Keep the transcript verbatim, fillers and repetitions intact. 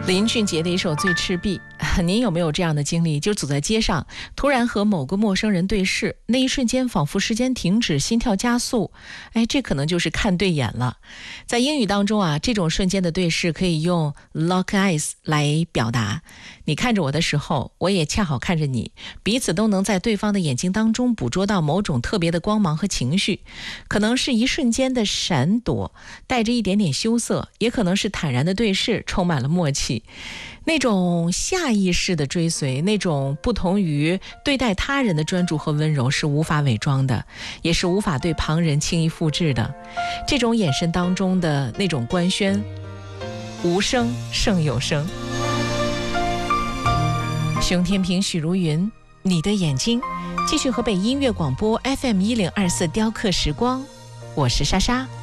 林俊杰的一首《醉赤壁》，您有没有这样的经历？就走在街上，突然和某个陌生人对视，那一瞬间仿佛时间停止，心跳加速。哎，这可能就是看对眼了。在英语当中啊，这种瞬间的对视可以用 lock eyes 来表达。你看着我的时候，我也恰好看着你，彼此都能在对方的眼睛当中捕捉到某种特别的光芒和情绪，可能是一瞬间的闪躲，带着一点点羞涩，也可能是坦然的对视，充满了默契。那种下意识的追随，那种不同于对待他人的专注和温柔是无法伪装的，也是无法对旁人轻易复制的。这种眼神当中的那种官宣，无声胜有声。熊天平、许茹芸，你的眼睛。继续河北音乐广播 F M 一零二四雕刻时光，我是莎莎。